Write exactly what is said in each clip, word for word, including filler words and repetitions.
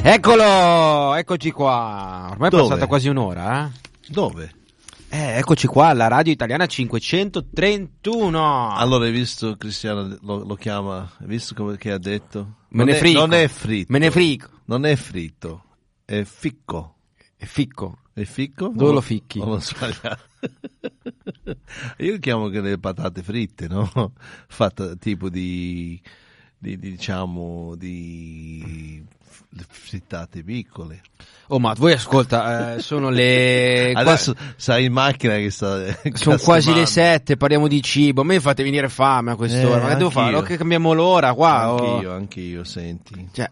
Eccolo, eccoci qua. Ormai Dove? è passata quasi un'ora, eh? Dove? Eh, eccoci qua alla radio italiana cinquecentotrentuno. Allora hai visto Cristiano lo, lo chiama, hai visto come che ha detto? Me Non ne è- frico. Non è fritto. Me ne frico. Non è fritto, è ficco. È ficco. È ficco? Dove O- lo ficchi? o l'ho sbagliato? Io chiamo che le patate fritte, no? Fatta tipo di, di, di diciamo di frittate piccole. Oh, ma voi ascolta, eh, sono le... Adesso sai in macchina che sta Sono quasi le castomando. sette, parliamo di cibo. A me fate venire fame a quest'ora. Eh, ma che devo fare? anch'io. Lo che cambiamo l'ora qua. o- Anch'io, anch'io, senti. Cioè,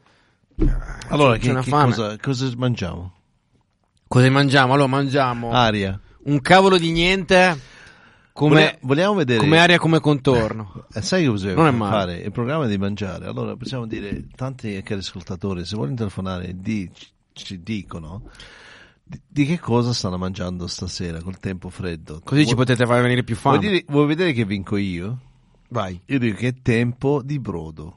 Allora, c'è che, una che fame. cosa, cosa mangiamo? Cosa mangiamo? Allora mangiamo Aria. un cavolo di niente come, Volea- vogliamo vedere come aria, come contorno. Eh, sai che bisogna Non è male. fare? Il programma di mangiare. Allora possiamo dire, tanti cari ascoltatori, se vogliono telefonare, di- ci dicono di, di che cosa stanno mangiando stasera col tempo freddo. Così ci Vuoi- potete far venire più fame. vuoi, dire- vuoi vedere che vinco io? Vai. Io dico che è tempo di brodo.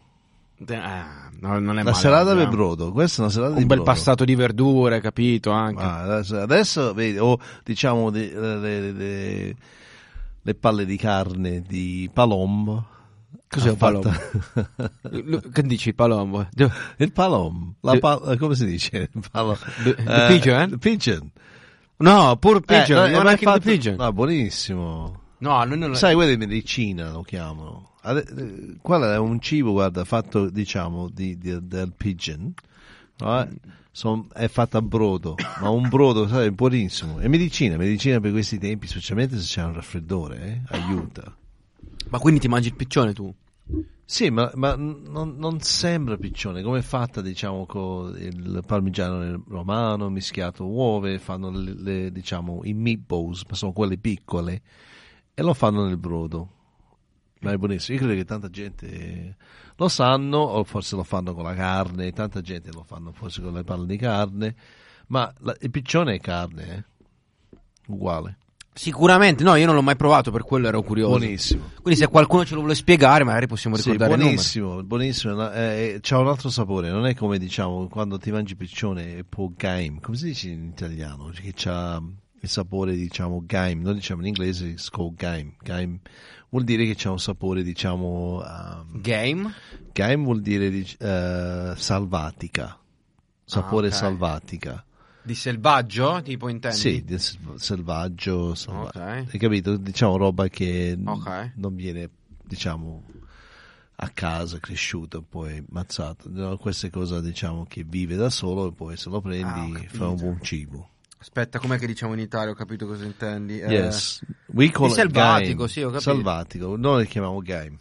Ah, no, non è La male, serata per diciamo. brodo. Questa è una serata di Un bel brodo. passato di verdure, capito, anche. Ah, adesso, adesso vedi, o diciamo di- le, le- le- le palle di carne di Palom. Cos'è Ha un palombo? fatto- Lu- Che dici, palombo? De- Il palom, la De- pa- come si dice? Il palom. The- the pigeon? il pigeon. No, pur pigeon, Eh, you no, wanna ma kill the fatto- pigeon? No, buonissimo. No, noi non Sai, quelli di medicina lo chiamano. Ade- eh, Quello è un cibo, guarda, fatto, diciamo, di, di- del pigeon. no? Son- è fatto a brodo, ma un brodo, sai, buonissimo. È medicina, medicina per questi tempi, specialmente se c'è un raffreddore, eh, aiuta. Ma quindi ti mangi il piccione tu? Sì, ma, ma non, non sembra piccione, come è fatta, diciamo, con il parmigiano romano mischiato uova, fanno le, le, diciamo, i meatballs, ma sono quelle piccole, e lo fanno nel brodo. Ma è buonissimo. Io credo che tanta gente lo sanno, o forse lo fanno con la carne, tanta gente lo fanno forse con le palle di carne, ma la- il piccione è carne, eh? Uguale. Sicuramente, no, io non l'ho mai provato, per quello ero curioso. Buonissimo. Quindi se qualcuno ce lo vuole spiegare, magari possiamo Sì, ricordare il numero. buonissimo, buonissimo. no, eh, c'ha un altro sapore, non è come diciamo quando ti mangi piccione e poi gaim, come si dice in italiano? Che c'ha il sapore, diciamo, gaim, noi diciamo in inglese it's called gaim. Gaim vuol dire che c'ha un sapore, diciamo, um, Game? gaim vuol dire dic- eh, salvatica, sapore Ah, ok. salvatica. Di selvaggio, tipo intendi? Sì, del s- selvaggio, salva- Ok. hai capito? Diciamo roba che n- Ok. non viene, diciamo, a casa, cresciuto, poi mazzato. No, queste cose, diciamo, che vive da solo e poi se lo Ah, ho prendi capito. fa un buon cibo. Aspetta, com'è che diciamo in Italia? Ho capito cosa intendi. Eh, Yes. We call di it selvatico, gaim. sì, ho capito. Selvatico, noi lo chiamiamo game.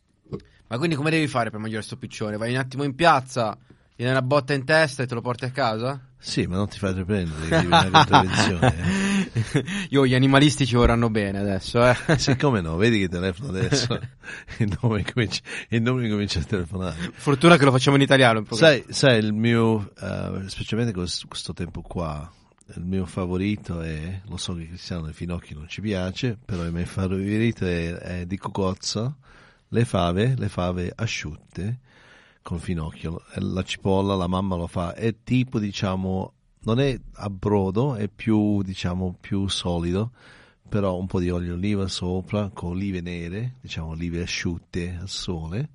Ma quindi come devi fare per mangiare sto piccione? Vai un attimo in piazza, gli dai una botta in testa e te lo porti a casa? Sì, ma non ti fai riprendere, devi una contravvenzione. eh. Io, gli animalisti ci vorranno bene adesso, eh. Sì, come no, vedi che telefono adesso, il nome comincia, il nome comincia a telefonare. Fortuna che lo facciamo in italiano. Un po'. Sai, sai, il mio, eh, specialmente con questo tempo qua, il mio favorito è, lo so che Cristiano il finocchio non ci piace, però il mio favorito è, è di cocozza, le fave, le fave asciutte con finocchio, la cipolla, la mamma lo fa, è tipo, diciamo, non è a brodo, è più, diciamo, più solido, però un po' di olio d'oliva sopra, con olive nere, diciamo, olive asciutte al sole,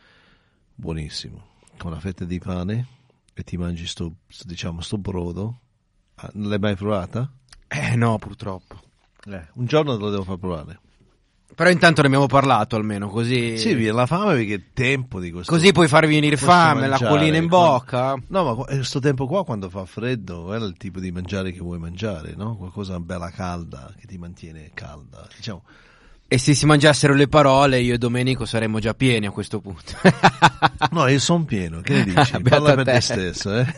buonissimo, con una fetta di pane, e ti mangi sto, sto, diciamo, sto brodo. Ah, non l'hai mai provata? Eh no, purtroppo. Eh, un giorno te lo devo far provare. Però intanto ne abbiamo parlato almeno, così... Sì, viene la fame perché è tempo di questo. Così puoi farvi venire questo fame, mangiare, l'acquolina in qua- bocca. No, ma qua- questo tempo qua quando fa freddo è il tipo di mangiare che vuoi mangiare, no? Qualcosa bella calda che ti mantiene calda. Diciamo, E se si mangiassero le parole, io e Domenico saremmo già pieni a questo punto. no, io sono pieno, che ne dici? Beata Parla per te. te stesso, eh?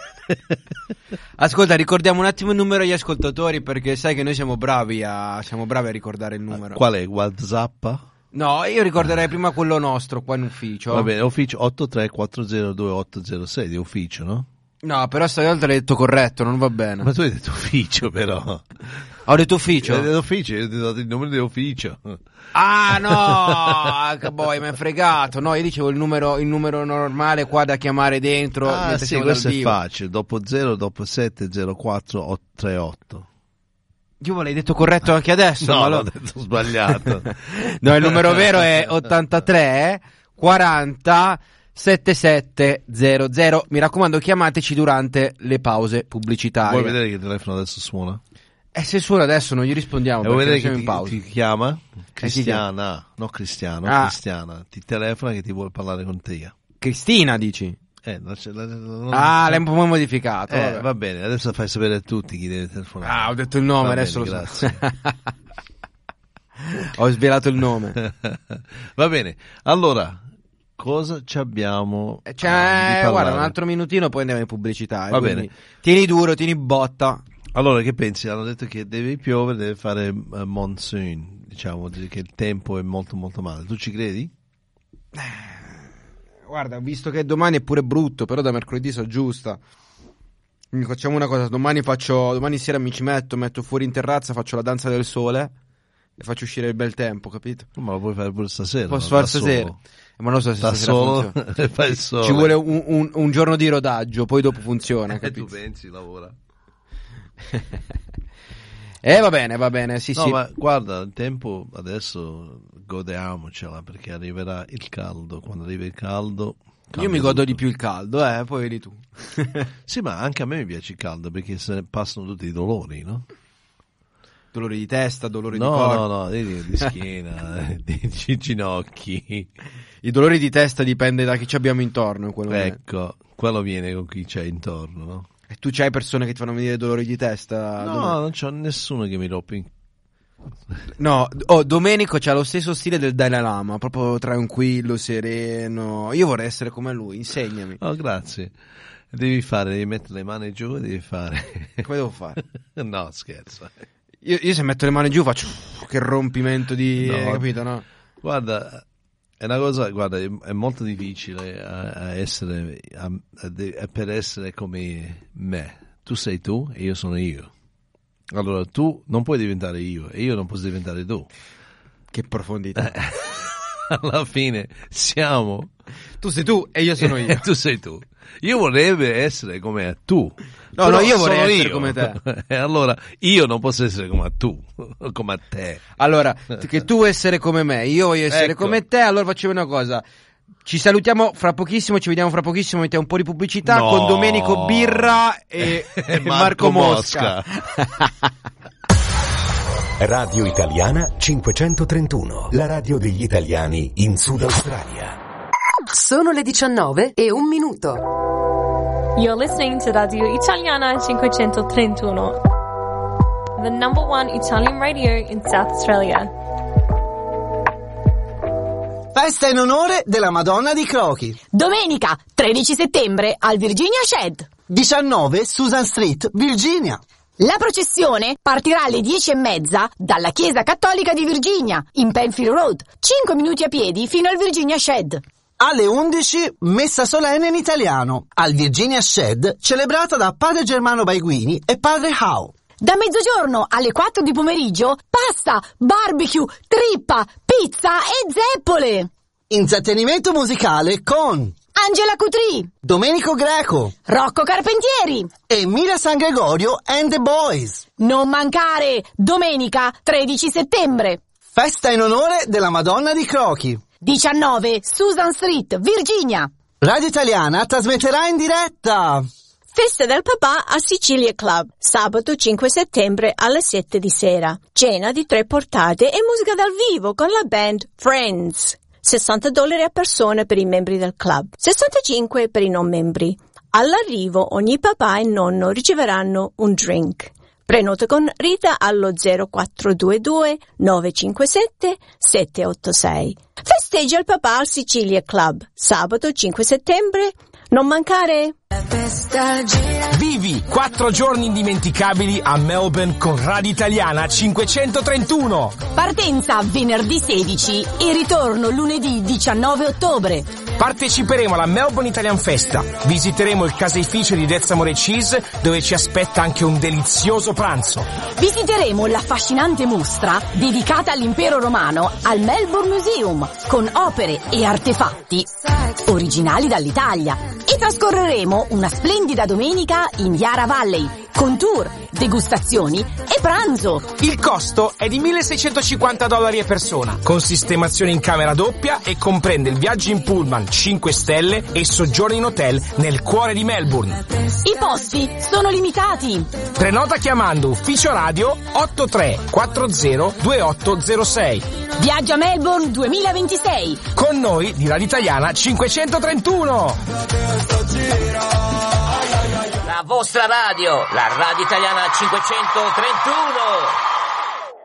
Ascolta, ricordiamo un attimo il numero agli ascoltatori, perché sai che noi siamo bravi a, siamo bravi a ricordare il numero. Qual è? WhatsApp? No, io ricorderei prima quello nostro qua in ufficio. Va bene, ufficio otto tre quattro zero due otto zero sei di ufficio, no? No, però stavolta l'hai detto corretto, non va bene. Ma tu hai detto ufficio però. Ho detto ufficio? Ho detto ufficio, ho dato il numero dell'ufficio. Ah no, boy, mi hai fregato. No, io dicevo il numero, il numero normale qua da chiamare dentro. Ah sì, questo è vivo. facile, dopo zero, dopo sette, zero quattro tre otto. Io ve l'hai detto corretto anche adesso? No, ma l'ho lo... detto sbagliato. No, il numero vero è ottantatré quaranta settantasette zero zero. Mi raccomando, chiamateci durante le pause pubblicitarie. Vuoi vedere che il telefono adesso suona? Eh, se suona adesso non gli rispondiamo E vuoi perché vedere siamo che in ti, pausa. ti chiama? Cristiana, chiama? no Cristiano, Ah. Cristiana, ti telefona che ti vuole parlare con te. Cristina, dici? Eh, non c'è, la, non Ah, c'è. l'hai un po' modificato. Eh, vabbè. va bene, adesso fai sapere a tutti chi deve telefonare. Ah, ho detto il nome, Va adesso bene, lo grazie. so. Ho svelato il nome. Va bene, allora, cosa ci abbiamo Eh, Cioè, ah, di parlare? guarda, un altro minutino poi andiamo in pubblicità. eh, Va quindi bene. Tieni duro, tieni botta. Allora, che pensi? Hanno detto che deve piovere, deve fare uh, monsoon, diciamo, che il tempo è molto molto male. Tu ci credi? Guarda, visto che domani è pure brutto, però da mercoledì so giusta. Quindi facciamo una cosa, domani faccio, domani sera mi ci metto, metto fuori in terrazza, faccio la danza del sole e faccio uscire il bel tempo, capito? Ma lo puoi fare pure stasera. Posso no? fare Da stasera. solo. Ma non so se Da stasera solo funziona. e fai il sole. Ci vuole un, un, un giorno di rodaggio, poi dopo funziona, E capito? tu pensi, lavora. Eh, va bene, va bene, sì, No, sì. ma guarda, il tempo adesso godiamocela perché arriverà il caldo. Quando arriva il caldo... Io mi godo di più il caldo, eh, poi vedi tu. Sì, ma anche a me mi piace il caldo perché se ne passano tutti i dolori, no? Dolori di testa, dolori No, di collo. no, no, di, di schiena, di gi- ginocchi. I dolori di testa dipende da chi ci abbiamo intorno in quel momento. Ecco, quello viene con chi c'è intorno, no? E tu c'hai persone che ti fanno venire dolori di testa? No, Dove- non c'ho nessuno che mi rompe in... No, oh, Domenico c'ha lo stesso stile del Dalai Lama, proprio tranquillo, sereno. Io vorrei essere come lui, insegnami. Oh, grazie. Devi fare, devi mettere le mani giù e devi fare... Come devo fare? No, scherzo. Io, io se metto le mani giù faccio che rompimento di... No. eh, capito, no? Guarda, è una cosa, guarda, è, è molto difficile a, a essere, a, a de- a- per essere come me. Tu sei tu e io sono io. Allora tu non puoi diventare io e io non posso diventare tu. Che profondità. Alla fine siamo... Tu sei tu e io sono io. tu sei tu. Io vorrei essere come tu. No, Però no, io vorrei sono essere io. come te. E allora io non posso essere come tu, come a te. Allora, che tu vuoi essere come me, io voglio essere Ecco. come te, allora facciamo una cosa. Ci salutiamo fra pochissimo, ci vediamo fra pochissimo, mettiamo un po' di pubblicità No. con Domenico Birra e, e Marco, Marco Mosca. Radio Italiana cinquecentotrentuno, la radio degli italiani in Sud Australia. Sono le diciannove e un minuto. You're listening to Radio Italiana cinquecentotrentuno, the number one Italian radio in South Australia. Festa in onore della Madonna di Crochi. Domenica, tredici settembre, al Virginia Shed. diciannove Susan Street, Virginia. La processione partirà alle dieci e mezza dalla Chiesa Cattolica di Virginia, in Penfield Road, cinque minuti a piedi fino al Virginia Shed. Alle undici, messa solenne in italiano, al Virginia Shed, celebrata da padre Germano Baiguini e padre Howe. Da mezzogiorno alle quattro di pomeriggio, pasta, barbecue, trippa, pizza e zeppole. Intrattenimento musicale con Angela Cutri, Domenico Greco Rocco Carpentieri. e Mira San Gregorio and the Boys. Non mancare, domenica, tredici settembre. Festa in onore della Madonna di Crochi. diciannove Susan Street, Virginia. Radio Italiana trasmetterà in diretta. Festa del papà a Sicilia Club, sabato cinque settembre alle sette di sera. Cena di tre portate e musica dal vivo con la band Friends. sessanta dollari a persona per i membri del club, sessantacinque per i non membri. All'arrivo ogni papà e nonno riceveranno un drink. Prenota con Rita allo zero quattro due due nove cinque sette sette otto sei. Festeggia il papà al Sicilia Club, sabato cinque settembre, Non mancare? Vivi quattro giorni indimenticabili a Melbourne con Radio Italiana cinquecentotrentuno. Partenza venerdì sedici e ritorno lunedì diciannove ottobre. Parteciperemo alla Melbourne Italian Festa. Visiteremo il caseificio di Dezzamore Cheese, dove ci aspetta anche un delizioso pranzo. Visiteremo l'affascinante mostra dedicata all'impero romano al Melbourne Museum, con opere e artefatti originali dall'Italia. E trascorreremo una splendida domenica in Yarra Valley, con tour, degustazioni e pranzo. Il costo è di milleseicentocinquanta dollari a persona, con sistemazione in camera doppia, e comprende il viaggio in pullman cinque stelle e soggiorno in hotel nel cuore di Melbourne. I posti sono limitati. Prenota chiamando ufficio radio otto tre quattro zero due otto zero sei. Viaggio a Melbourne duemilaventisei. Con noi di Radio Italiana cinquecentotrentuno. La vostra radio, la Radio Italiana cinquecentotrentuno.